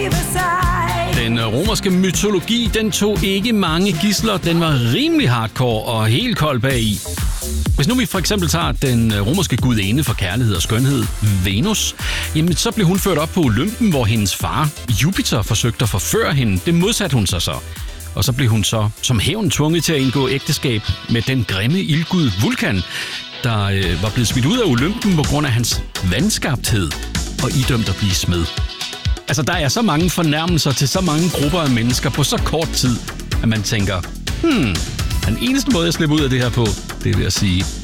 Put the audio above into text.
Den romerske mytologi, den tog ikke mange gidsler. Den var rimelig hardcore og helt kold bagi. Hvis nu vi for eksempel tager den romerske gudinde for kærlighed og skønhed, Venus, jamen så blev hun ført op på Olympen, hvor hendes far, Jupiter, forsøgte at forføre hende. Det modsatte hun sig så. Og så blev hun så som hævn tvunget til at indgå ægteskab med den grimme ildgud Vulkan, der var blevet smidt ud af Olympen på grund af hans vanskabthed og idømt at blive smed. Altså, der er så mange fornærmelser til så mange grupper af mennesker på så kort tid, at man tænker, den eneste måde, jeg slipper ud af det her på, det er ved at sige,